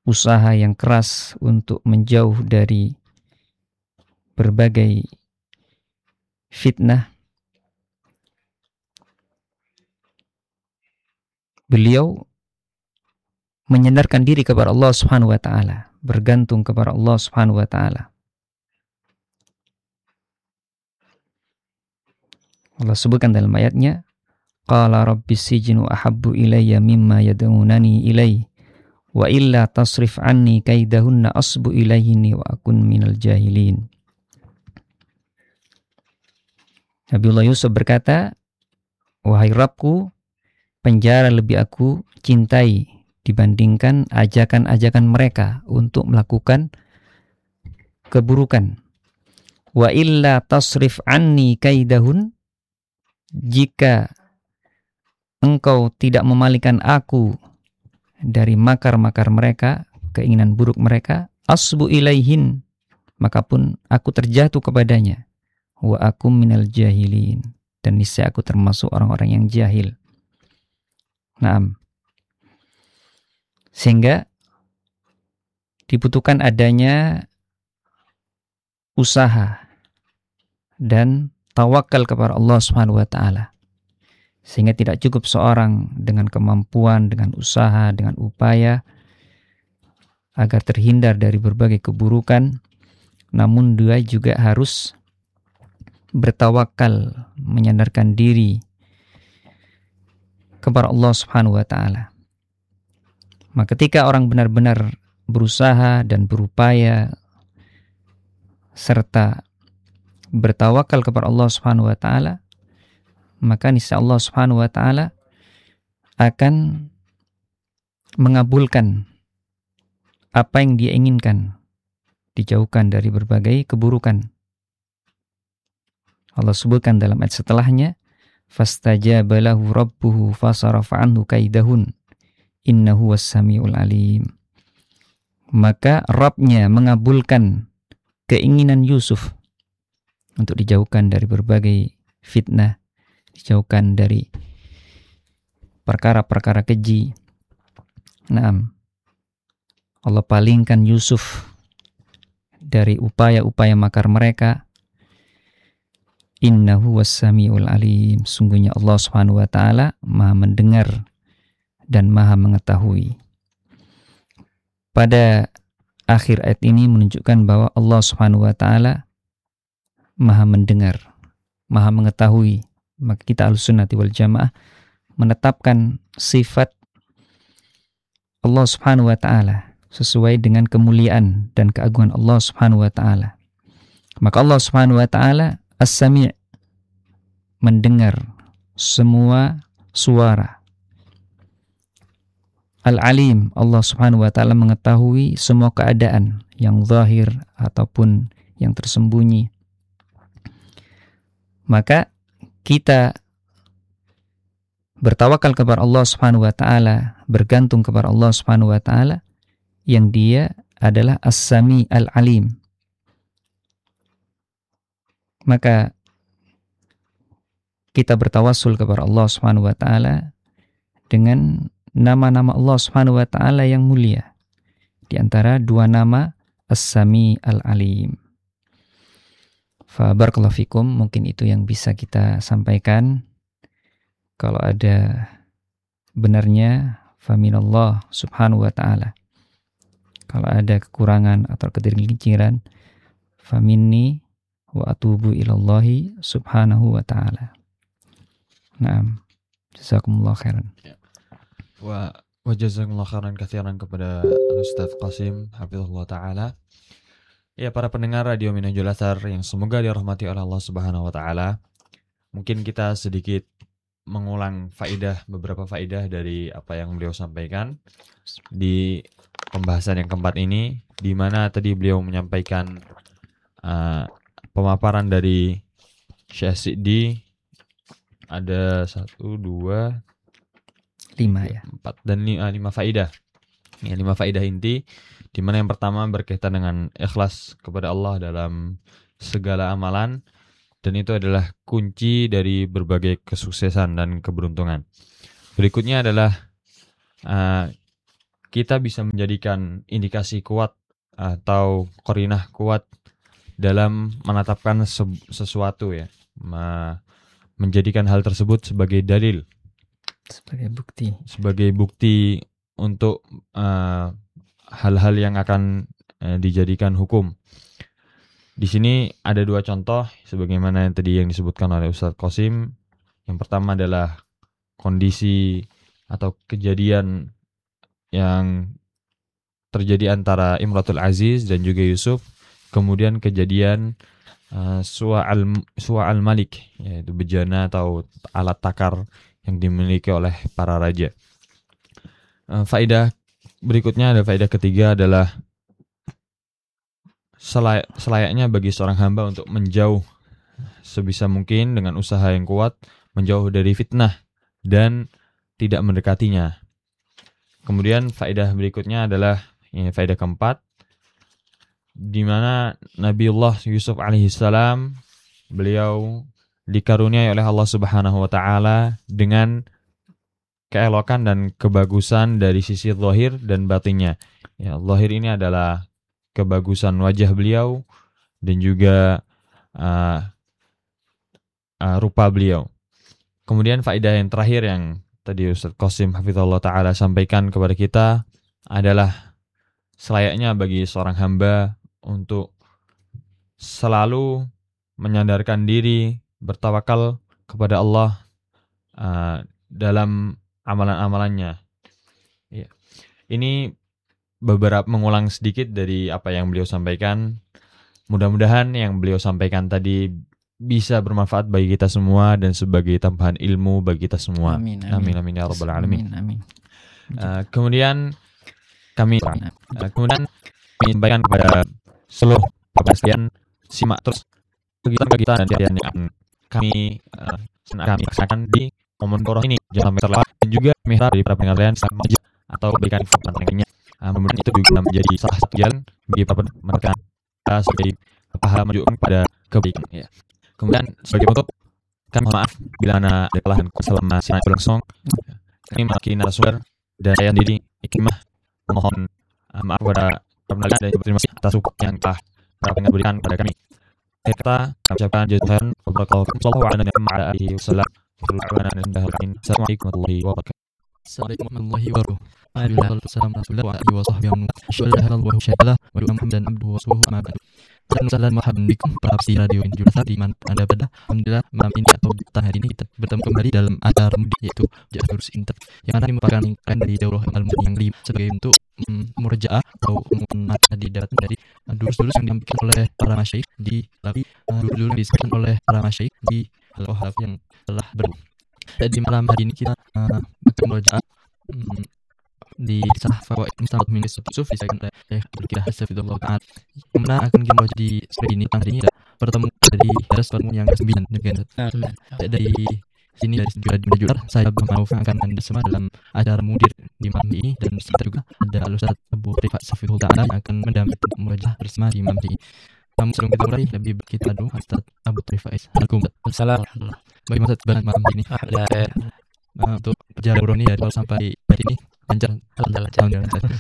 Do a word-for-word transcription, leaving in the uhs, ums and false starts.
usaha yang keras untuk menjauh dari berbagai fitnah, beliau menyandarkan diri kepada Allah Subhanahu wa taala, bergantung kepada Allah Subhanahu wa taala. Allah sebutkan dalam ayatnya, qala rabbis sijnu ahabbu ilayya mimma yad'unani ilaihi wa illa tasrif anni kaidahunna asbu ilayhinni wa akun minal jahilin. Nabiullah Yusuf berkata, wahai Rabbku, penjara lebih aku cintai dibandingkan ajakan-ajakan mereka untuk melakukan keburukan. Wa illa tasrif anni kaidahun, jika engkau tidak memalingkan aku dari makar-makar mereka, keinginan buruk mereka, asbu ilaihin, maka pun aku terjatuh kepadanya. Wa akum minal jahilin, dan niscaya aku termasuk orang-orang yang jahil. Naam. Sehingga dibutuhkan adanya usaha dan tawakal kepada Allah Subhanahu wa taala. Sehingga tidak cukup seorang dengan kemampuan, dengan usaha, dengan upaya agar terhindar dari berbagai keburukan, namun dia juga harus bertawakal, menyandarkan diri kepada Allah Subhanahu wa taala. Maka ketika orang benar-benar berusaha dan berupaya serta bertawakal kepada Allah Subhanahu wa taala, maka niscaya Allah Subhanahu wa taala akan mengabulkan apa yang dia inginkan, dijauhkan dari berbagai keburukan. Allah sebutkan dalam ayat setelahnya, fastajaba lahu rabbuhu fasarafa anhu kaidahun innahu was-sami'ul alim. Maka Rabb-nya mengabulkan keinginan Yusuf untuk dijauhkan dari berbagai fitnah, dijauhkan dari perkara-perkara keji. Naam. Allah palingkan Yusuf dari upaya-upaya makar mereka. Innahu was-sami'ul alim. Sungguhnya Allah Subhanahu wa taala Maha mendengar dan Maha mengetahui. Pada akhir ayat ini menunjukkan bahwa Allah Subhanahu wa taala Maha mendengar, Maha mengetahui. Maka kita Ahlussunnati wal Jamaah menetapkan sifat Allah Subhanahu wa taala sesuai dengan kemuliaan dan keagungan Allah Subhanahu wa taala. Maka Allah Subhanahu wa taala As-Sami', mendengar semua suara. Al-Alim, Allah Subhanahu wa taala mengetahui semua keadaan yang zahir ataupun yang tersembunyi. Maka kita bertawakal kepada Allah Subhanahu wa taala, bergantung kepada Allah Subhanahu wa taala yang Dia adalah As-Sami' Al-Alim. Maka kita bertawassul kepada Allah Subhanahu wa taala dengan nama-nama Allah Subhanahu wa taala yang mulia. Di antara dua nama As-Sami' Al-Alim. Fa barakallahu fikum, mungkin itu yang bisa kita sampaikan. Kalau ada benarnya fa minallah Subhanahu wa taala. Kalau ada kekurangan atau ketergelinciran fa minni wa atubu ilallahi subhanahu wa ta'ala. Naam. Jazakumullah khairan. Ya. Wa wa jazakumullah khairan katsiran kepada Ustaz Qasim hafizahullah taala. Ya, para pendengar Radio Minhajul Athar yang semoga dirahmati oleh Allah Subhanahu wa taala. Mungkin kita sedikit mengulang faidah, beberapa faidah dari apa yang beliau sampaikan di pembahasan yang keempat ini, di mana tadi beliau menyampaikan uh, pemaparan dari Syekh Siddi ada satu, dua, lima ya, empat dan lima, lima faidah. Ya, lima faidah inti, di mana yang pertama berkaitan dengan ikhlas kepada Allah dalam segala amalan, dan itu adalah kunci dari berbagai kesuksesan dan keberuntungan. Berikutnya adalah uh, kita bisa menjadikan indikasi kuat atau qarinah kuat dalam menetapkan se- sesuatu ya, Ma- menjadikan hal tersebut sebagai dalil, sebagai bukti, sebagai bukti untuk uh, hal-hal yang akan uh, dijadikan hukum. Di sini ada dua contoh sebagaimana yang tadi yang disebutkan oleh Ustadz Qasim. Yang pertama adalah kondisi atau kejadian yang terjadi antara Imratul Aziz dan juga Yusuf, kemudian kejadian uh, Suwa al Suwa al-Malik, yaitu bejana atau alat takar yang dimiliki oleh para raja. Uh, faedah berikutnya, ada faedah ketiga adalah selay- selayaknya bagi seorang hamba untuk menjauh sebisa mungkin dengan usaha yang kuat, menjauh dari fitnah dan tidak mendekatinya. Kemudian faedah berikutnya adalah ini faedah keempat, di mana Nabiullah Yusuf alaihissalam beliau dikaruniai oleh Allah Subhanahu wa taala dengan keelokan dan kebagusan dari sisi zahir dan batinnya. Ya, zahir ini adalah kebagusan wajah beliau dan juga uh, uh, rupa beliau. Kemudian faedah yang terakhir yang tadi Ustadz Qasim hafizahullah taala sampaikan kepada kita adalah selayaknya bagi seorang hamba untuk selalu menyandarkan diri, bertawakal kepada Allah uh, dalam amalan-amalannya. Ya. Ini beberapa mengulang sedikit dari apa yang beliau sampaikan. Mudah-mudahan yang beliau sampaikan tadi bisa bermanfaat bagi kita semua dan sebagai tambahan ilmu bagi kita semua. Amin, amin, amin. amin ya rabbal alamin. Amin, amin. Uh, kemudian kami uh, kemudian kami sampaikan kepada seluruh bapak sekalian, simak terus kegiatan-kegiatan dan kajian yang kami uh, kami laksanakan di momen koroh ini, jangan sampai terlewat. Dan juga mihrab dari para pendengar kalian sama aja atau berikan info tentang lainnya. Uh, Mudah-mudahan itu juga menjadi salah satu jalan bagi para pendengar kita sebagai paham menunjukkan pada kebaikan. Ya. Kemudian sebagai penutup, kami mohon maaf bila ada kesalahan selama siaran berlangsung. Kami mewakili narasumber dan saya sendiri Ikrimah mohon uh, maaf kepada para pendengar dan terima kasih atas support yang telah para pendengar berikan pada kami. Akhir kata, kami ucapkan jazakallahu khairan wa barakallahu fikum. Sallallahu alaihi wasallam. Assalamualaikum warahmatullahi wabarakatuh. Assalamualaikum warahmatullahi wabarakatuh. Assalamualaikum warahmatullahi wabarakatuh. Assalamualaikum warahmatullahi wabarakatuh. Assalamualaikum marhaban bikum para pendengar radio Injulasa di mana Anda berada. Alhamdulillah malam ini atau petang hari ini kita bertemu kembali dalam acara mudik yaitu Jadurus Inter, yang mana ini merupakan rangkaian dari daurah al-mudik yang kelima sebagai bentuk um, murjaah atau mata didapatkan dari uh, durus-durus yang disampaikan oleh para masyayikh di tapi uh, durus-durus yang disampaikan oleh para masyayikh di al-Wahhab yang telah berlalu. Dan di malam hari ini kita uh, akan murjaah um, di kisah fawaid Mustafa min Yusuf disahkan oleh Syekh Abdul Qahir Hafizahullah Ta'ala. Kemudian akan kita baca di seperti ini tanggal ini adalah pertemuan dari daras pertemuan yang kesembilan dari sini dari juga di Jular saya mau akan anda semua dalam acara mudir di malam ini, dan kita juga ada Al-Ustaz Abu Rifat Safiyullah Ta'ala yang akan mendampingi murajah bersama di malam ini. Kamu sebelum kita mulai lebih kita doa Ustaz Abu Rifat. Assalamualaikum. Bagaimana Ustaz malam ini? Nah, untuk perjalanan ini dari awal sampai hari ini lancar, lancar, lancar.